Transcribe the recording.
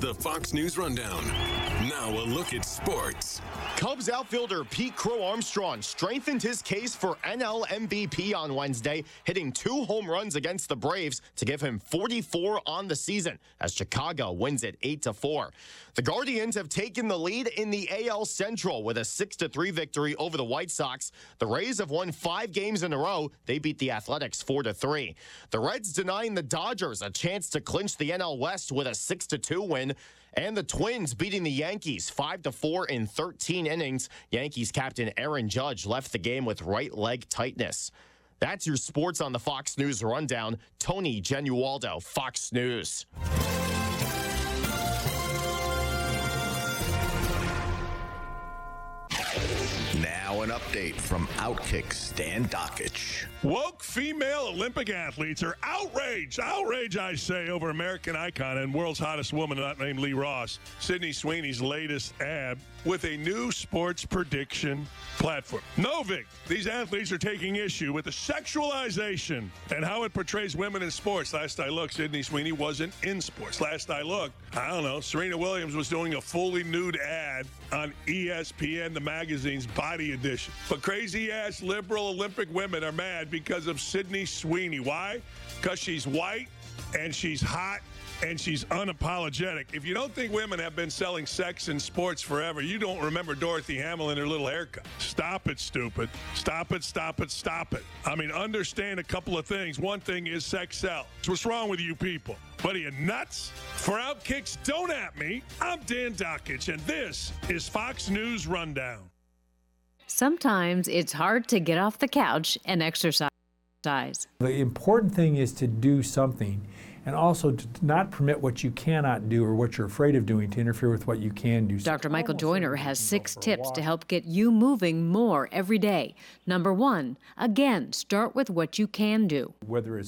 the Fox News Rundown. Now a look at sports. Cubs outfielder Pete Crow Armstrong strengthened his case for NL MVP on Wednesday, hitting 2 home runs against the Braves to give him 44 on the season as Chicago wins it 8-4. The Guardians have taken the lead in the AL Central with a 6-3 victory over the White Sox. The Rays have won 5 games in a row. They beat the Athletics 4-3. The Reds denying the Dodgers a chance to clinch the NL West with a 6-2 win. And the Twins beating the Yankees 5-4 in 13 innings. Yankees captain Aaron Judge left the game with right leg tightness. That's your sports on the Fox News Rundown. Tony Genualdo, Fox News. Now an update from Outkick Stan Dockich. Woke female Olympic athletes are outraged, I say, over American icon and world's hottest woman not named Lee Ross, Sydney Sweeney's latest ad with a new sports prediction platform. Novik, these athletes are taking issue with the sexualization and how it portrays women in sports. Last I looked, Sydney Sweeney wasn't in sports. Last I looked, Serena Williams was doing a fully nude ad on ESPN, the magazine's body edition. But crazy-ass liberal Olympic women are mad because of Sydney Sweeney. Why? Because she's white and she's hot and she's unapologetic. If you don't think women have been selling sex in sports forever, you don't remember Dorothy Hamill and her little haircut. Stop it, stupid. Stop it, stop it, stop it. I mean, understand a couple of things. One thing is sex sells. What's wrong with you people? What are you, nuts? For Outkicks, don't at me. I'm Dan Dockich, and this is Fox News Rundown. Sometimes it's hard to get off the couch and exercise. The important thing is to do something, and also to not permit what you cannot do or what you're afraid of doing to interfere with what you can do. Dr. Michael Joyner has 6 tips to help get you moving more every day. Number 1, again, start with what you can do. Whether it's